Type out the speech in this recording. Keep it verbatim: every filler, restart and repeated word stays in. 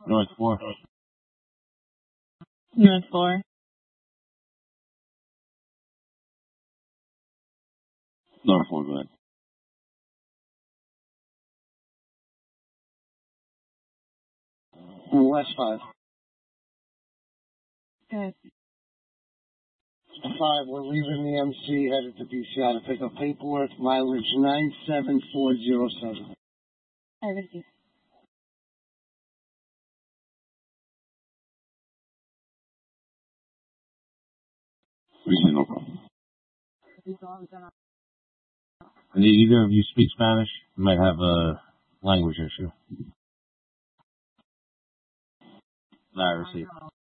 North four. North four. North four, go ahead. West five. Good. Five, we're leaving the M C, headed to B C I to pick up paperwork, mileage nine seven four zero seven. I receive. We say no problem. And either of you speak Spanish? You might have a language issue. I receive.